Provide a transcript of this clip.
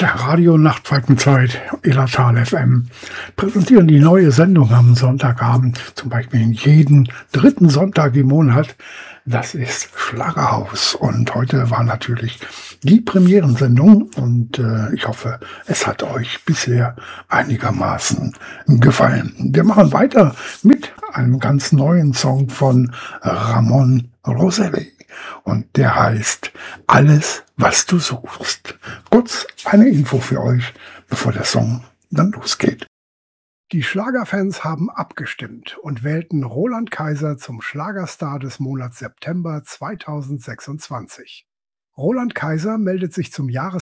Radio Nachtfalkenzeit, Illertal FM, präsentieren die neue Sendung am Sonntagabend, zum Beispiel jeden dritten Sonntag im Monat. Das ist Schlagerhaus. Und heute war natürlich die Premierensendung und ich hoffe, es hat euch bisher einigermaßen gefallen. Wir machen weiter mit einem ganz neuen Song von Ramon Roselli. Und der heißt Alles, was du suchst. Kurz eine Info für euch, bevor der Song dann losgeht. Die Schlagerfans haben abgestimmt und wählten Roland Kaiser zum Schlagerstar des Monats September 2026. Roland Kaiser meldet sich zum